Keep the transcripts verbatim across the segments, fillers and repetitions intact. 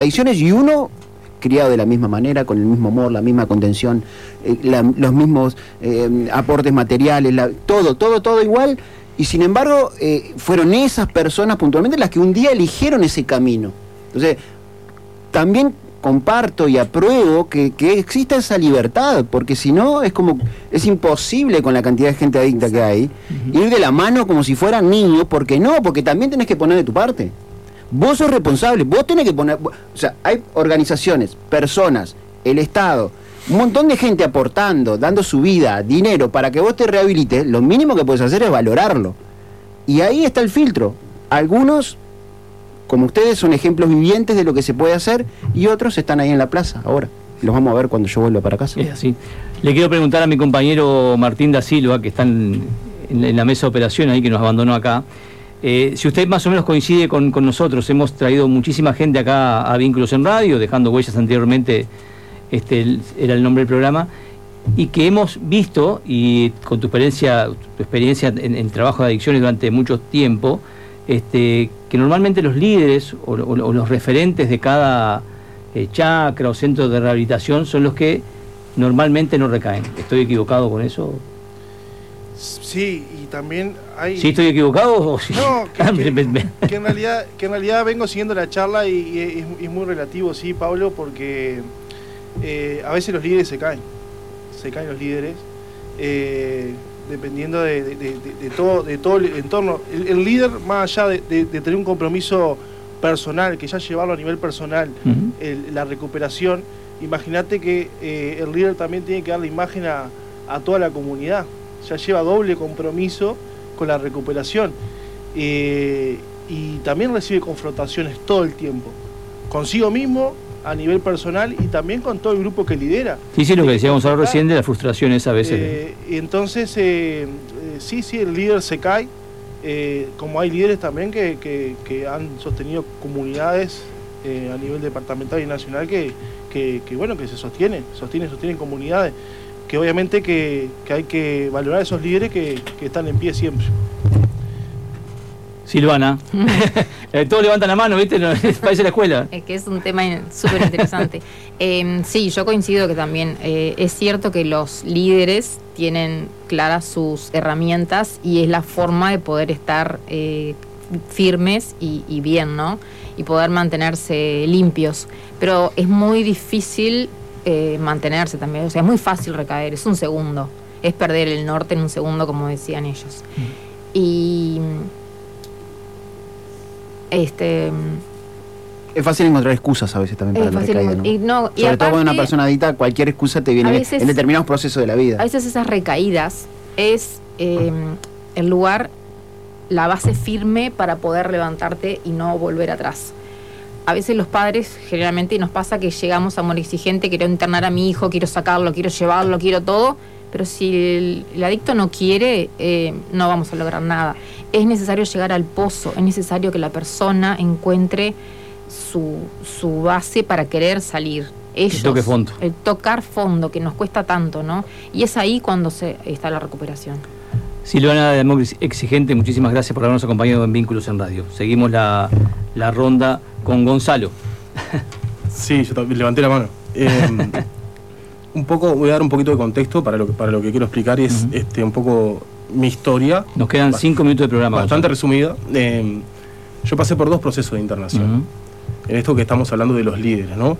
adicciones y uno criado de la misma manera, con el mismo amor, la misma contención, eh, la, los mismos eh, aportes materiales, la, todo, todo, todo igual, y sin embargo eh, fueron esas personas puntualmente las que un día eligieron ese camino. Entonces, también comparto y apruebo que, que exista esa libertad, porque si no es como, es imposible con la cantidad de gente adicta que hay, uh-huh. ir de la mano como si fueran niños, porque no, porque también tenés que poner de tu parte. Vos sos responsable, vos tenés que poner, o sea, hay organizaciones, personas, el Estado, un montón de gente aportando, dando su vida, dinero, para que vos te rehabilites. Lo mínimo que puedes hacer es valorarlo. Y ahí está el filtro. Algunos, como ustedes, son ejemplos vivientes de lo que se puede hacer, y otros están ahí en la plaza ahora. Los vamos a ver cuando yo vuelva para casa. Es así. Le quiero preguntar a mi compañero Martín da Silva, que está en, en, en la mesa de operación ahí, que nos abandonó acá, eh, si usted más o menos coincide con, con nosotros. Hemos traído muchísima gente acá a Vínculos en Radio, dejando huellas anteriormente, este el, era el nombre del programa, y que hemos visto, y con tu experiencia, tu experiencia en, en trabajo de adicciones durante mucho tiempo, Este, que normalmente los líderes o, o, o los referentes de cada eh, chacra o centro de rehabilitación son los que normalmente no recaen. ¿Estoy equivocado con eso? Sí, y también hay... ¿Sí estoy equivocado o sí? No, que, que, que, en realidad, que en realidad vengo siguiendo la charla y, y es, es muy relativo, sí, Pablo, porque eh, a veces los líderes se caen, se caen los líderes. Eh, dependiendo de, de, de, de, todo, de todo el entorno. El, el líder, más allá de, de, de tener un compromiso personal, que ya llevarlo a nivel personal, uh-huh. el, la recuperación, imagínate que eh, el líder también tiene que dar la imagen a, a toda la comunidad. Ya lleva doble compromiso con la recuperación. Eh, y también recibe confrontaciones todo el tiempo. Consigo mismo, a nivel personal, y también con todo el grupo que lidera. Sí, sí, lo que decíamos ahora recién de las frustraciones a veces. Eh, entonces, eh, eh, sí, sí, el líder se cae, eh, como hay líderes también que, que, que han sostenido comunidades eh, a nivel departamental y nacional que, que, que bueno, que se sostienen, sostienen, sostienen comunidades, que obviamente que, que hay que valorar a esos líderes que, que están en pie siempre. Silvana, eh, todos levantan la mano, ¿viste? Parece la escuela. Es que es un tema súper interesante. eh, sí, yo coincido que también eh, es cierto que los líderes tienen claras sus herramientas y es la forma de poder estar eh, firmes y, y bien, ¿no? Y poder mantenerse limpios. Pero es muy difícil eh, mantenerse también, o sea, es muy fácil recaer, es un segundo. Es perder el norte en un segundo, como decían ellos. Mm. Y... Este, es fácil encontrar excusas a veces también para la recaída, ¿no? Y no, Sobre y aparte, todo cuando una persona adicta, cualquier excusa te viene veces, en determinados procesos de la vida. A veces esas recaídas es eh, el lugar, la base firme para poder levantarte y no volver atrás. A veces los padres, generalmente nos pasa que llegamos a amor exigente, quiero internar a mi hijo, quiero sacarlo, quiero llevarlo, quiero todo, pero si el, el adicto no quiere, eh, no vamos a lograr nada. Es necesario llegar al pozo, es necesario que la persona encuentre su, su base para querer salir. Ellos, el toque fondo. El tocar fondo, que nos cuesta tanto, ¿no? Y es ahí cuando se está la recuperación. Silvana de Amor Exigente, muchísimas gracias por habernos acompañado en Vínculos en Radio. Seguimos la, la ronda con Gonzalo. Sí, yo también levanté la mano. Eh, un poco, voy a dar un poquito de contexto para lo que, para lo que quiero explicar, y es uh-huh. este, un poco mi historia. Nos quedan cinco minutos de programa. Bastante resumida. Eh, yo pasé por dos procesos de internación. Uh-huh. En esto que estamos hablando de los líderes, ¿no?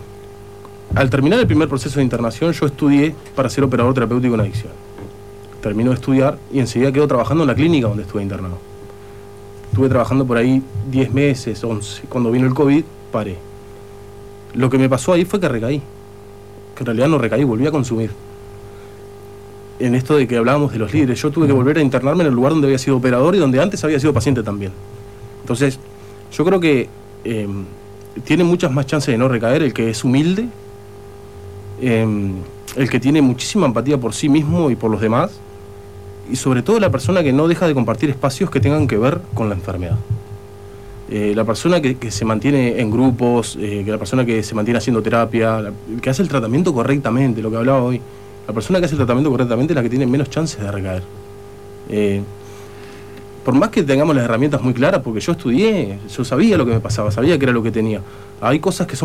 Al terminar el primer proceso de internación, yo estudié para ser operador terapéutico en adicción. Termino de estudiar y enseguida quedo trabajando en la clínica donde estuve internado. Estuve trabajando por ahí diez meses, once. Cuando vino el COVID, paré. Lo que me pasó ahí fue que recaí. Que en realidad no recaí, volví a consumir. En esto de que hablábamos de los líderes, yo tuve que volver a internarme en el lugar donde había sido operador y donde antes había sido paciente también. Entonces, yo creo que eh, tiene muchas más chances de no recaer el que es humilde, eh, el que tiene muchísima empatía por sí mismo y por los demás, y sobre todo la persona que no deja de compartir espacios que tengan que ver con la enfermedad. Eh, la persona que, que se mantiene en grupos, eh, que la persona que se mantiene haciendo terapia, la, que hace el tratamiento correctamente, lo que hablaba hoy. La persona que hace el tratamiento correctamente es la que tiene menos chances de recaer. Eh, por más que tengamos las herramientas muy claras, porque yo estudié, yo sabía lo que me pasaba, sabía que era lo que tenía. Hay cosas que son